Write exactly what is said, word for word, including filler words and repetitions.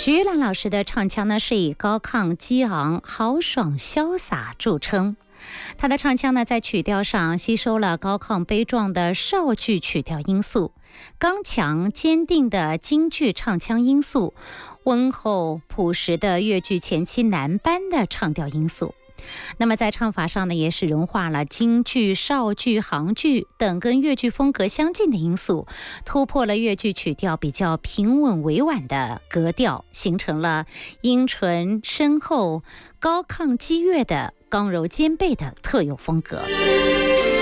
徐兰老师的唱腔呢，是以高亢激昂、豪爽潇洒著称。他的唱腔呢，在曲调上吸收了高亢悲壮的少剧曲调因素，刚强坚定的京剧唱腔因素，温厚朴实的粤剧前期男班的唱调因素。那么在唱法上呢，也是融化了京剧、绍剧、杭剧等跟粤剧风格相近的因素，突破了粤剧曲调比较平稳委婉的格调，形成了阴醇深厚、高亢激越的刚柔兼备的特有风格。